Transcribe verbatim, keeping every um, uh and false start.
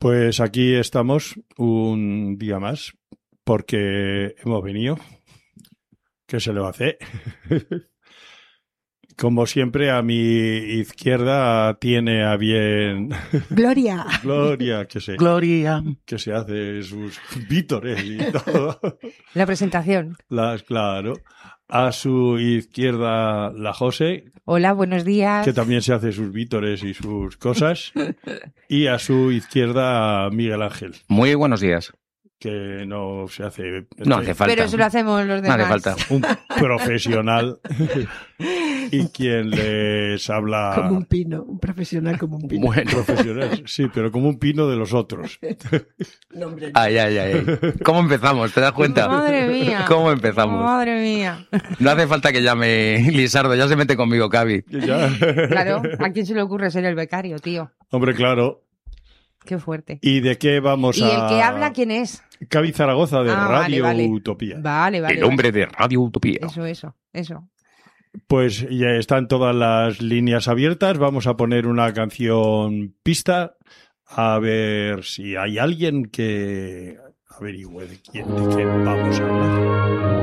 Pues aquí estamos un día más, porque hemos venido. ¿Qué se le va a hacer? Como siempre, a mi izquierda tiene a bien... Gloria. Gloria, que se, Gloria. que se hace sus vítores y todo. La presentación. Las, claro. A su izquierda, la José. Hola, buenos días. Que también se hace sus vítores y sus cosas. Y a su izquierda, Miguel Ángel. Muy buenos días. Que no se hace... No hace falta. Pero eso lo hacemos los demás. No hace falta. Un profesional. Y quien les habla... Como un pino, un profesional como un pino. Bueno. Profesional, sí, pero como un pino de los otros. No, hombre, Ay, ay, ay. ¿Cómo empezamos? ¿Te das cuenta? Madre mía. ¿Cómo empezamos? Madre mía. No hace falta que llame Lisardo, ya se mete conmigo, Cavi. Ya. Claro, ¿a quién se le ocurre ser el becario, tío? Hombre, claro. Qué fuerte. ¿Y de qué vamos ¿Y a...? el que habla quién es? Cavi Zaragoza, de Ah, vale, Radio vale. Utopía. Vale, vale. El hombre vale. de Radio Utopía. Eso, eso, eso. Pues ya están todas las líneas abiertas. Vamos a poner una canción pista a ver si hay alguien que averigüe de quién, de quién vamos a hablar.